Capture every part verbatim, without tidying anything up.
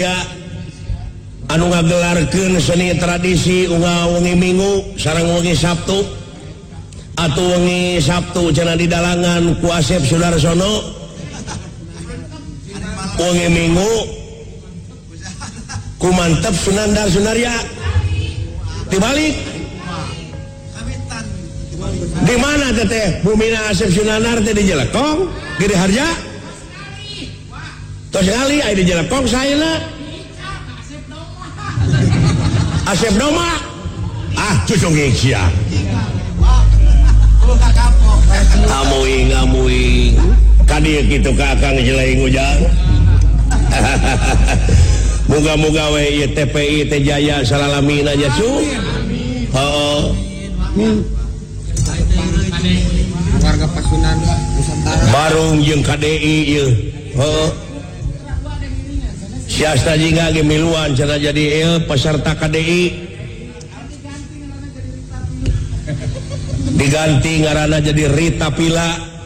anu ngagelarkeun seni tradisi unga wengi Minggu sareng wengi Sabtu atuh wengi Sabtu cenah di dalangan ku Asep Sudarsono wengi Minggu ku Mantep Sunandar Sunaria dibalik di mana teteh bumina Asep Sunandar teh di Jelekong Giri Harja tos kali aya di Jelekong saeuna Asep Doma ah cucung sia amuing amuing kadieu kitu ka Akang Jelaing Ujang muga-muga we ieu T P I teh jaya salalamina aja cu heeh warga Pasundan Nusantara Barung jeung K D I ieu heeh siasta jingga ge miluan cenah jadi ieu peserta K D I diganti ngaranna jadi Rita Pila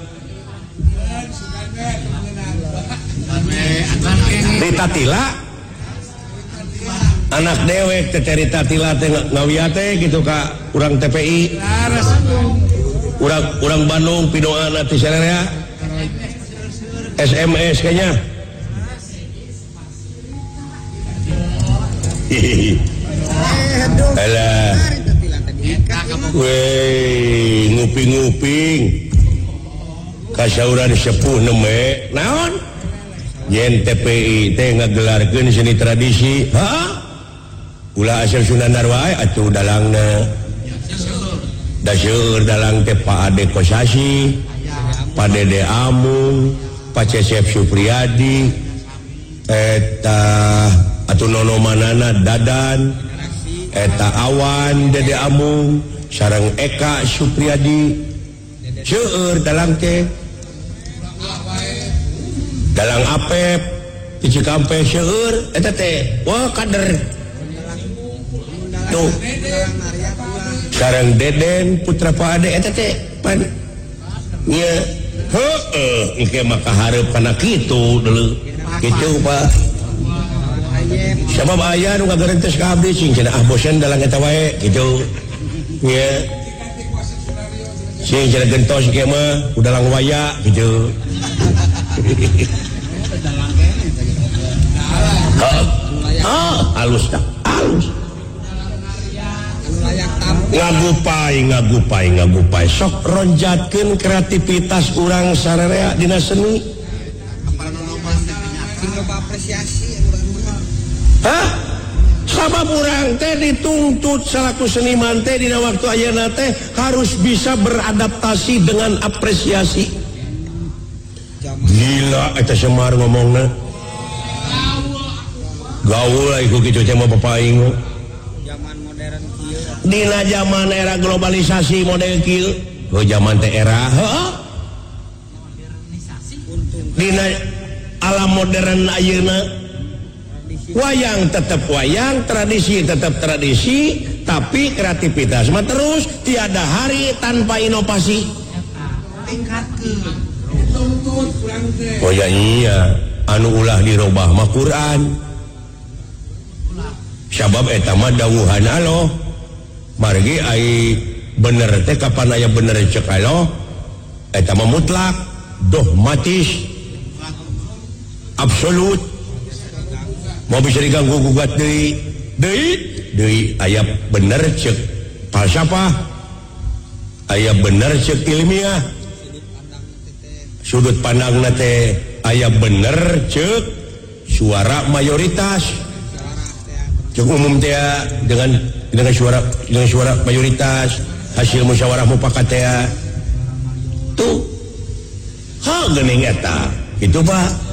Rita Tila anak dewek teh Rita Tila teh ngawiat teh gitu ka urang T P I urang urang Bandung pidoana ti sararea S M S kayaknya alah weh nguping-nguping kasauran sepuh neme naon yen T P I teh ngagelarkeun seni tradisi ha ulah Asep Sunandar wae atuh dalangna da seueur dalang teh Pak Ade Kosasi Pak Dede Amung Pak Cecep Supriyadi eta atuh nono manana Dadan eta Awan Dede Amung sareng Eka Supriyadi seueur dalang teh dalang Apep di Cikampek seueur eta teh wah kader tuh sareng Deden putra Pak Ade eta teh pan nya heueuh engke mah kahareup kana kitu deuleu kitu Pak sabab aya nu ngagerentes ka abdi cing cenah ah bosen dalang eta wae kitu nya cing cenah gentos kieu mah udalang waya kitu ah halus dah halus ngagupai ngagupai ngagupai sok ronjatkeun kreativitas urang sararea dina seni hah sabab urang teh dituntut salaku seniman teh dina waktu ayeuna teh harus bisa beradaptasi dengan apresiasi gila eta Semar ngomongna gaul iku kitu teh mah papaing zaman modern kieu dina zaman era globalisasi model kieu oh zaman teh era heeh dina alam modern ayeuna wayang tetap wayang tradisi tetap tradisi tapi kreativitas mah terus tiada hari tanpa inovasi oh ya iya anu ulah dirobah mah Quran sabab eta mah dawuhan Allah margi ai bener teh kapan aya bener ceuk Allah eta mah mutlak dogmatis absolut mau bisa diganggu gugat deui deui deui aya bener ceuk falsafah aya bener ceuk ilmiah sudut pandangna teh aya bener ceuk suara mayoritas ceuk umum teh dengan dengan suara dengan suara mayoritas hasil musyawarah mufakat teh tuh ha geuning eta kitu Pak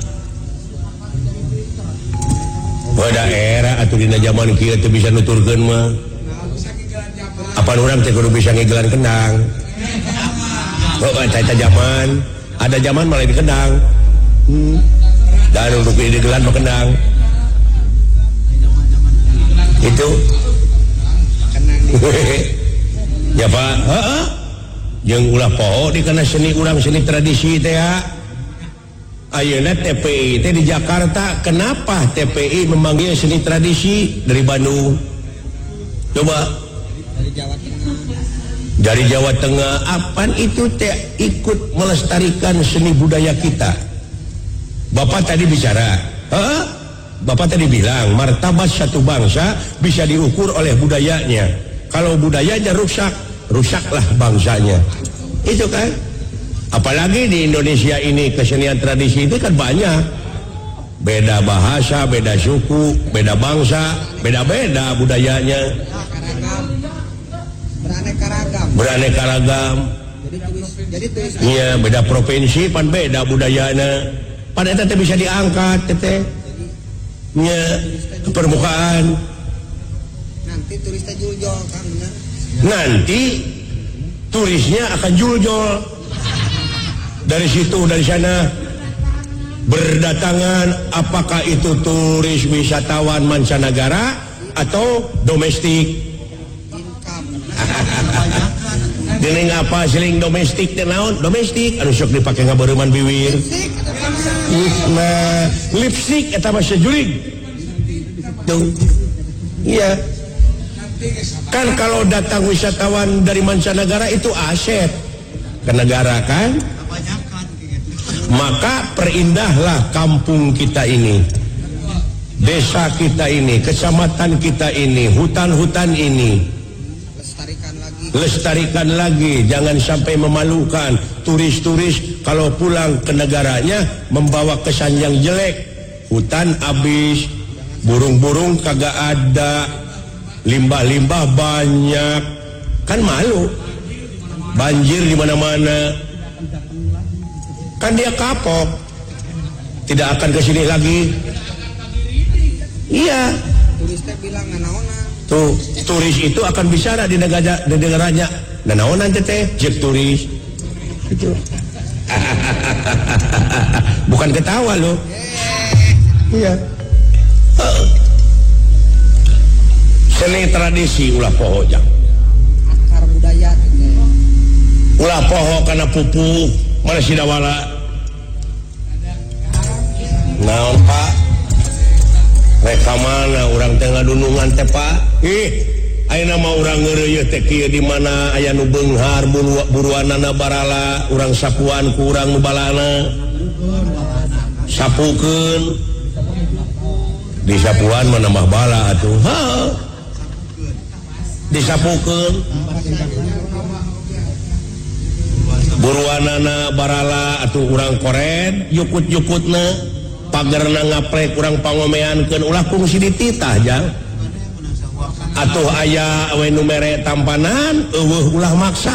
pada era atau dina zaman kieu teu bisa nuturkeun mah apa urang teh kudu bisa ngigelan kendang oh eta zaman ada zaman malah di kendang hmm. dan untuk digelan mah kendang itu ya Pak heeh jeung ulah poho di kana seni urang seni tradisi teh ya ayeuna T P I teh di Jakarta. Kenapa T P I memanggil seni tradisi dari Bandung? Coba. Dari Jawa Tengah. Dari Jawa Tengah. Apaan itu teh ikut melestarikan seni budaya kita? Bapak tadi bicara. Hah? Bapak tadi bilang martabat satu bangsa bisa diukur oleh budayanya. Kalau budayanya rusak, rusaklah bangsanya. Itu kan? Apalagi di Indonesia ini kesenian tradisi itu kan banyak. Beda bahasa, beda suku, beda bangsa, beda-beda budayanya. Beraneka ragam. Beraneka ragam. Jadi tulis, jadi tulis. Iya, beda provinsi pan beda budayanya. Pada itu bisa diangkat teteh. Nya ke permukaan. Nanti turisnya juljol kan benar. Nanti turisnya akan juljol. Dari situ, dari sana berdatangan, apakah itu turis wisatawan mancanegara atau domestik? Dening apa seling domestik teh naon? Domestik anu sok dipake ngabeureuman bibir. Nah, lipstick eta mah sajurig. Tuh. Iya. Kan kalau datang wisatawan dari mancanegara itu aset ke negara kan? Maka perindahlah kampung kita ini, desa kita ini, kecamatan kita ini, hutan-hutan ini. Lestarikan lagi. Lestarikan lagi, jangan sampai memalukan. Turis-turis kalau pulang ke negaranya membawa kesan yang jelek. Hutan habis, burung-burung kagak ada, limbah-limbah banyak. Kan malu. Banjir di mana-mana. Kan dia kapok, tidak akan ke sini lagi. Iya. Turisnya bilang nanaonan. Tuh, turis itu akan bicara di negara di negaranya. Nanaonan teh jek turis. Itu. Bukan ketawa loh. Iya. Uh. Seni tradisi ulah poho jang. Akar budaya gitu. Ulah poho kana pupuh. Mana si dawala? Naon Pak? Reka mana orang tengah dunungan teh Pak? Ih, ayeuna mah urang ngeureuy teh kieu di mana aya nu beunghar buruanana barala, urang sapuan ku urang nu balana. Sapukeun. Di sapuan mah nambah bala atuh. Ha. Disapukeun. Buruanana barala atuh urang kored yukut-yukutna pagerna ngaprek urang pangomeankeun ulah kungsi dititah jang atuh aya we nu mere tampanan eueuh ulah maksa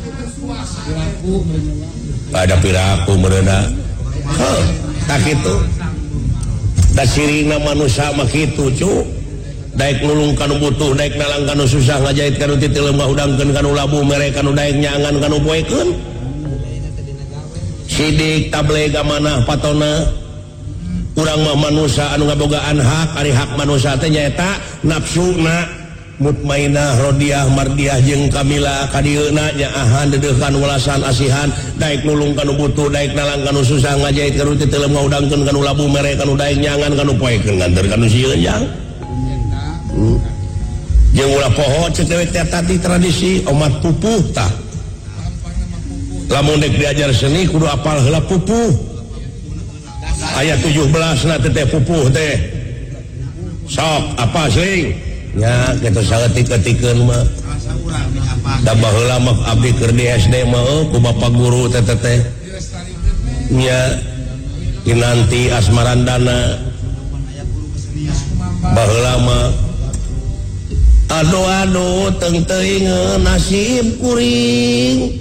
ada piraku meureuda heuh tak kitu da sirina manusia mah kitu cu daek nulung kanu butuh daek nalang kanu susah ngajait kanu titil lembah udangkeun kanu labu mere kanu daek nyangan kanu poekeun sidik tablega manah patona urang mah manusia anu ngabogaan hak ari hak manusia teh nyaeta nafsuna mutmainah rodiah mardiah jeung kamilah kadieuna nyaahan dedeuhan welasan asihan daek nulung kanu butuh daek nalang kanu susah ngajait kanu titelem ngaudangkeun kanu labu mere kanu daek nyangan kanu poekeun nganter kanu sieun jang hmm. Jeung ulah poho cetewek tadi tradisi omat pupuh tah lamun dek diajar seni kudu apal heula pupuh ayat tujuh belas na teh pupuh teh sok apa sing nya kitu saeutik-eutikeun mah da baheula mah abdi keur di S D mah ku bapak guru teh teh nya dinanti asmarandana baheula mah aduh-aduh teng teuing nasib kuring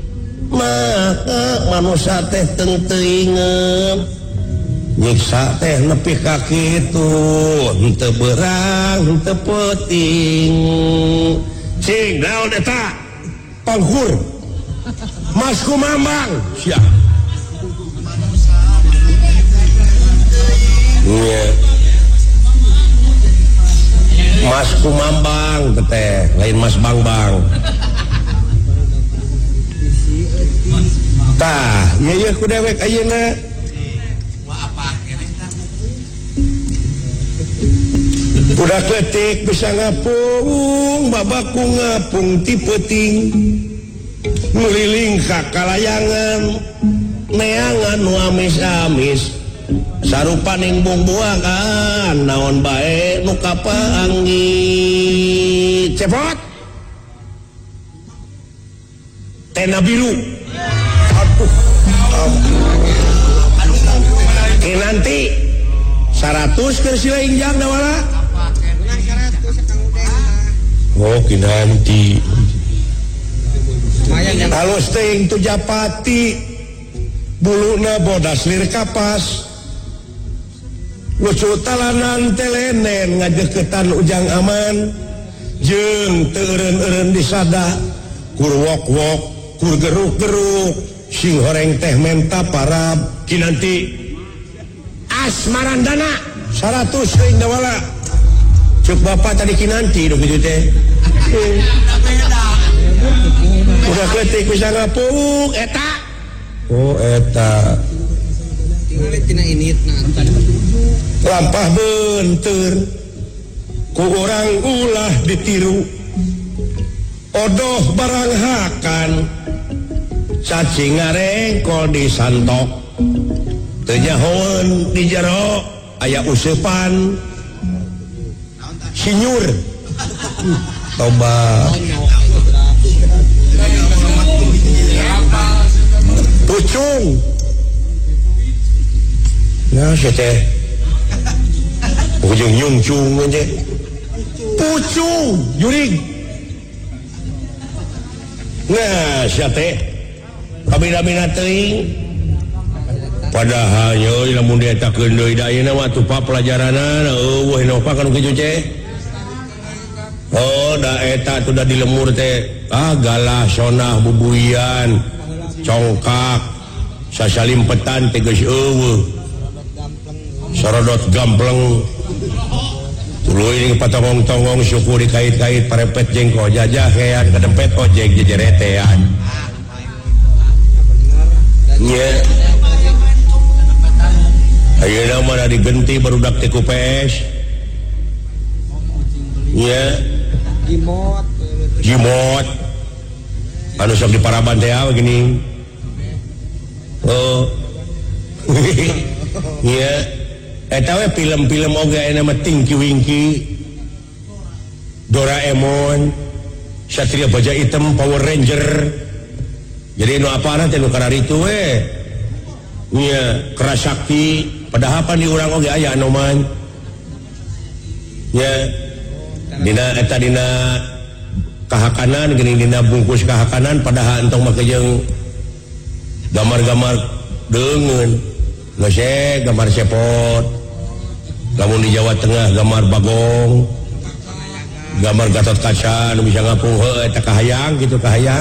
maka manusia teh teng teuingeun nyiksa teh nepi ka kitu henteu beurang henteu peuting cing naon eta panghur Mas Kumambang sia nya Mas Kumambang teh lain Mas Bangbang tah ieu ku dewek ayeuna udah kletik bisa ngapung babaku ngapung tipeting ngeliling kakalayangan neangan nu amis-amis sarupaning bung-buangan naon bae nu kapaanggi cepot tena biru aduh nanti seratus ke sila injang dawala oh kinanti halus ting tu Japati buluna bodas lir kapas lucu talanan telenen ngadeketan ujang aman jeung teureun-eureun disada kur wok-wok kur geruk-geruk sing horeng teh menta parab kinanti asmarandana seratus ring dawala cuk bapak tadi kinanti do kitu teh udah kletik bisa ngapung eta oh eta tina initna lampah benteur ku urang ulah ditiru odoh barang hakan cacing ngarengkol disantok teu nyahoeun di jero aya useupan sinyur toba pucung nah teh ujung nyungcung aja pucung juring nah teh kabina-bina teuing padahal yo lamun dietakeun deui da ayeuna mah tupa pelajaranna eueuh napa kanu kitu teh oh da eta tuh da di lemur teh ah galah sonah bubuyan congkak sasalimpetan teh geus eueuh sarodot gampleng tuluy ning patongong-tongong syukur dikait-kait parepet jengko jajahean kadempet ojek jejeretean nya ayeuna mah digenti barudak teh ku P S nya jimot jimot anu sok di Paraban teh gini oh nya eta we film-film oge aya mah Tinky Winky Doraemon Satria Baja Hitam Power Ranger jadi nu apana teh nu kararitu we nya Kerasakti padahal pan di urang oge aya anu man nya dina eta dina kahakanan geuning dina bungkus kahakanan padahal entong make jeung gambar-gambar deungeun geus gambar sepot lamun di Jawa Tengah gambar bagong gambar Gatot Kaca nu bisa ngapung heuh eta kahayang kitu kahayang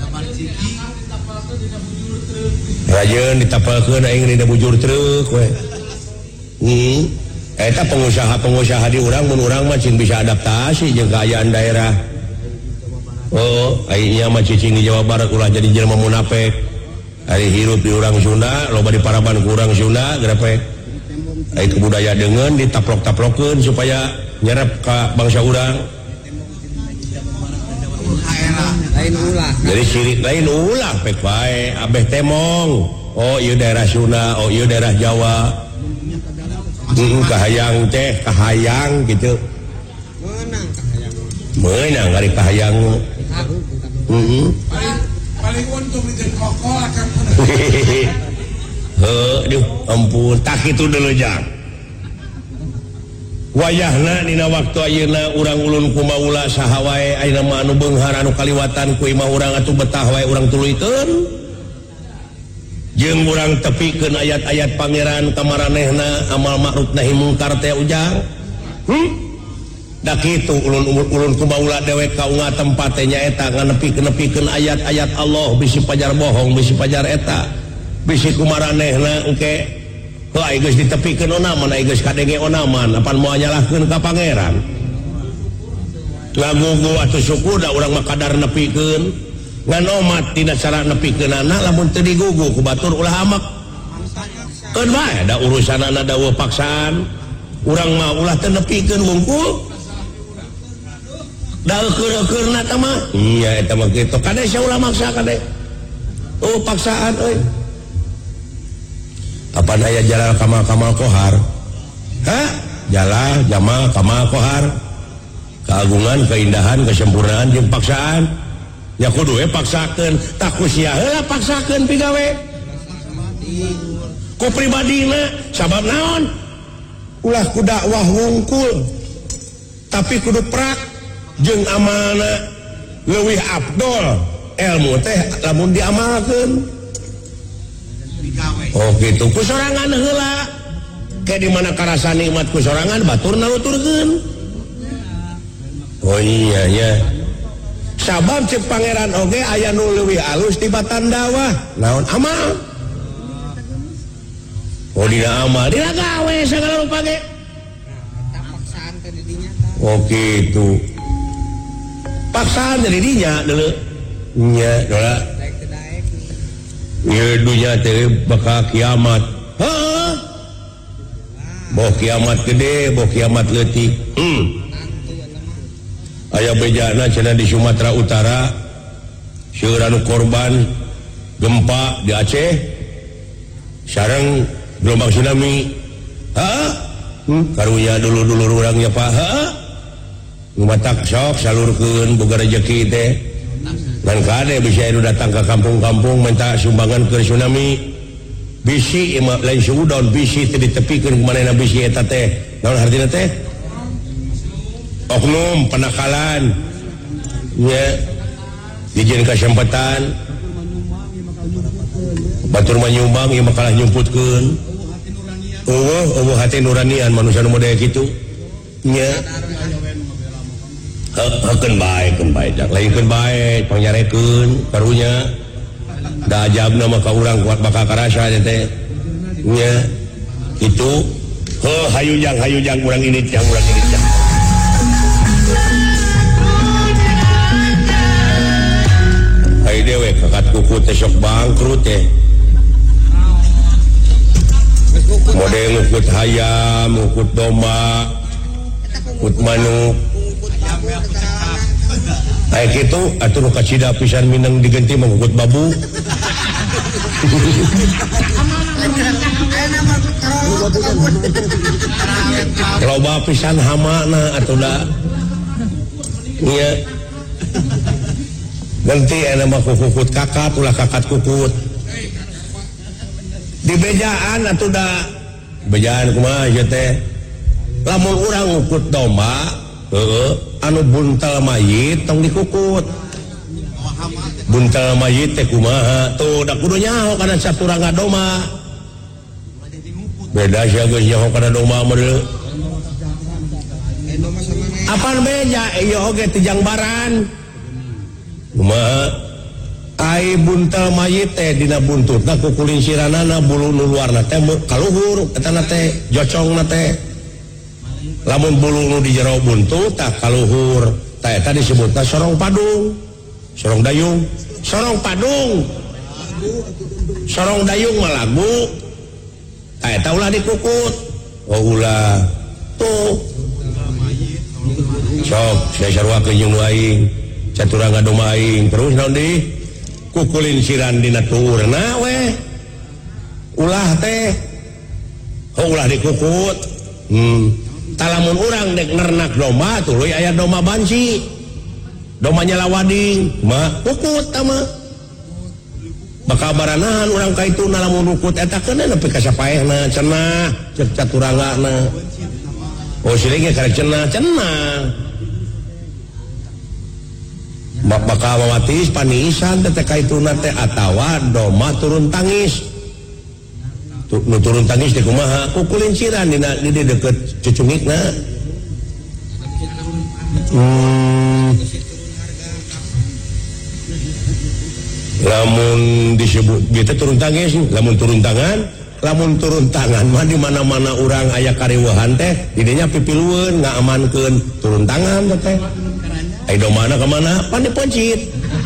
rajeun ditapelkeun aing dina bujur treuk we hmm eta pengusaha-pengusaha di urang mun urang mah cing bisa adaptasi jeung kaayaan daerah oh aing mah cicing di Jawa Barat ulah jadi jelema munafik ari hirup di urang Sunda loba di Paraban ku urang Sunda grape ai kebudaya deungeun ditaplok-taplokeun supaya nyerep ka bangsa urang lain ulah jadi sirik lain ulah pek bae abeh temong oh ieu daerah Sunda oh ieu daerah Jawa heeh kahayang teh kahayang gitu meunang kahayang meunang ari kahayang heeh paling untung di kokol akan heuh duh ampun tak kitu deuleu jang wayahna dina waktu ayeuna urang ulun kumaula saha wae ayeuna mah anu beunghar anu kaliwatan ku imah urang atuh betah wae urang tuluykeun jeung urang tepikeun ayat-ayat pangeran ka maranehna amal ma'ruf nahi mungkar teh ujang hmm da kitu ulun ulun kumaula dewek kaunga tempat teh nyaeta nganepikeun-nepikeun ayat-ayat Allah bisi pajar bohong bisi pajar eta bisi kumaranehna engke heuh ai geus ditepikeun onaman ai geus kadenge onaman apan moal nyalahkeun ka pangeran lagugu atuh syukur da urang mah kadar nepikeun ngan omat dina cara nepikeunana lamun teu digugu ku batur ulah amak keun bae da urusanana daweuh paksaan urang mah ulah teu nepikeun wungkul da keur-keurna teh mah iya eta mah kitu kade saulah maksa kade oh paksaan euy apa daya jalal kamal kamal kohar hah jalal jamal kamal kohar keagungan keindahan kesempurnaan jeung paksaan nya kudu we paksakeun tak kusia heula paksakeun pigawe ku pribadina sabab naon ulah ku dakwah wungkul tapi kudu prak jeung amanah leuwih afdol ilmu teh lamun diamalkeun oh gitu ku sorangan heula ke di mana karasa nikmat ku sorangan batur naluturkeun oh iya nya sabab cek pangeran oge aya nu leuwih alus tibatan dakwah naon amal oh dina amal dina gawe sagala rupa ge paksaan teh di dinya oh gitu paksaan dari dinya deuleu nya dola ieu dunya teh bakal kiamat heuh boh kiamat gede boh kiamat leutik hmm aya bejana cenah di Sumatera Utara seueur anu korban gempa di Aceh sareng gelombang tsunami heeh hmm. karunya dulur-dulur urang nya Pak heeh ngumatak sok salurkeun boga rezeki teh dan kade bisa anu datang ke kampung-kampung minta sumbangan ke tsunami bisi imah lain suudon bisi teh ditepikeun ku manehna bisi eta teh naon hartina teh oknum penakalan nya dijieun kasempatan batur manyumbang ieu mah kalah nyumputkeun eueuh eueuh hati nuranian manusia nu model kitu nya heukeun bae keun bae dak lain keun bae pangyarekeun karunya da ajabna mah ka urang kuat bakal karasa teh nya kitu heuh hayujang hayujang urang ini jang urang ini jang ai dewe kakat kuku teh sok bangkrut teh model ngukut hayam ngukut domba ngukut manuk aya kitu atuh kacida pisan minang diganti mah ngukut babu loba pisan hamana atuh da nya ganti aya mah kukut kakat ulah kakat kukut di bejaan atuh da bejaan kumaha ieu teh lamun urang ngukut domba heeh anu buntal mayit tong dikukut buntal mayit teh kumaha tuh da kudu nyaho kana saturangga domba beda sia geus nyaho kana domba mah deuleu apaan beja ieu oge tijang baran kumaha ai buntal mayit teh dina buntutna ku kulinsiranana bulu nu luarna teh kaluhur etana teh jocongna teh lamun bulu nu di jero buntut tah kaluhur tah eta disebutna sorong padung sorong dayung sorong padung sorong dayung mah lagu tah eta ulah dikukut oh ulah tuh sok saya sarwakeun jeung aing caturangga domba aing terus naon deui kukulin siran dina tuurna we ulah teh oh ulah dikukut hmm talamun urang dek nernak domba tuluy aya domba banci domba nyalawading mah kukut tah mah bakabaranahan urang ka itu lamun ukut eta keuna nepi ka sapaehna cenah cek caturanggana oh siling ge karek cenah cenah bakal mawatis paniisan teh kaituna teh atawa domba turun tangis nu turun tangis teh kumaha kukulinciran dina di deukeut cucungikna hmm. lamun disebut gitu turun tangis lamun turun tangan lamun turun tangan mah di mana-mana urang aya kareueuhan teh didinya pipilueun ngaamankeun turun tangan teh ai domana ka mana pan diponcit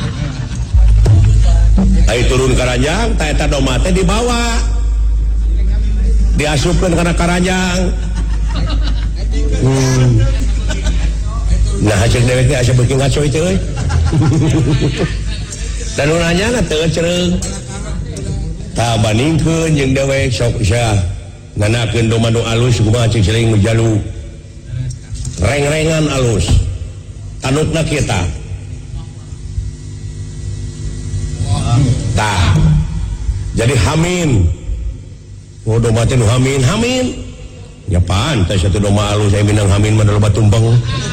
ai turun karanjang tah eta domba teh dibawa diasupkeun kana karanjang hmm. Nah hasil dewek asa beuki ngaco itu euy dan nanya na teu cereng tah bandingkeun jeung dewek sok sia nganakeun doma nu alus kumaha cing cering nu jalu reng-rengan alus tanutna kita tah jadi hamin oh doma teh nu hamin hamin nya pantes atuh doma alus aya minang hamin mah loba tumpeng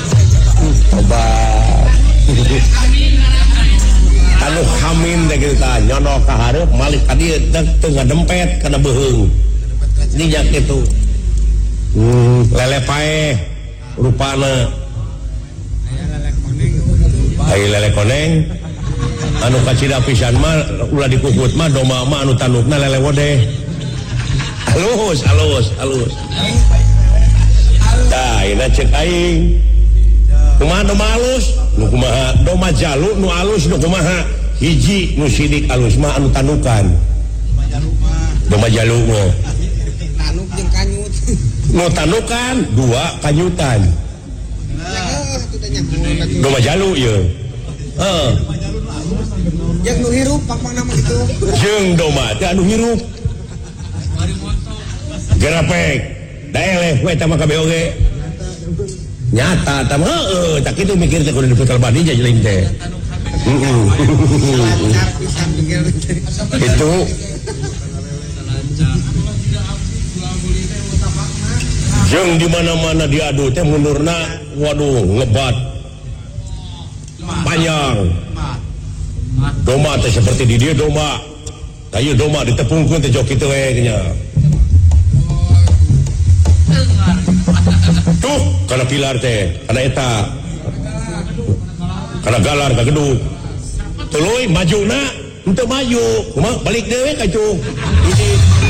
obat anu hamin teh kitu tah nyono ka hareup malik ka dieu teu ngadempet kana beuheung dinya kitu hmm lele paeh rupana aya lele koneng anu kacida pisan mah ulah dikukut mah doma mah anu tanukna lele wodeh halus halus halus tah ina cek aing kumaha doma alus nu kumaha doma jalu nu alus nu kumaha hiji nu sidik alus mah anu tanukan doma jalu mah tanuk jeung kanyut nu tanukan dua kanyutan doma jalu ieu heeh jeung nu hirup pang-pangna mah kitu jeung doma teh anu hirup gerapek daeleh we tah mah kabeh oge nyata tah mah heueuh tak kitu mikir teh kudu dipikir badi jeung teh heeh itu jeung di mana-mana diadu teh mundurna waduh ngebat panjang doma teh seperti di dia doma kayu doma ditepungkeun teh jok kitu we nya tuh kana pilar teh kana eta kana galar ka gedung tuluy majuna henteu maju kumaha balik dewe ka cung ini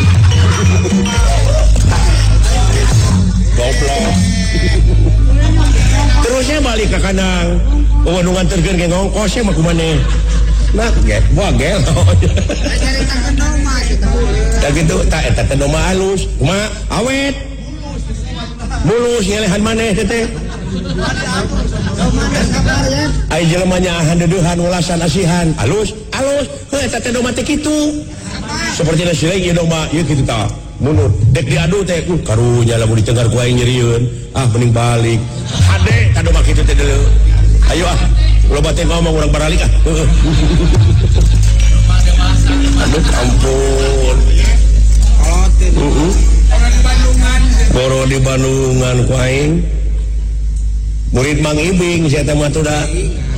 goblok terusnya balik ke kandang oh nu nganterkeun ke ngongkos mah kumaneh nah ge boa gel cerita doma kitu da kitu tah eta teh doma halus kumaha awet mulus ngelehan maneh teh teh ai jelema nya handeudehan ulasan asihan halus halus heuh eta teh doma teh kitu seperti na sileng ieu doma ieu kitu tah mundur dek diadu teh uh karunya lamun dicenggar ku aing nyerieun ah mending balik hade tah doma kitu teh deuleu ayo ah loba teh ngomong urang baralik ah aduh ampun heeh Boro di Bandungan ku aing murid Mang Ibing sia teh mah tuh da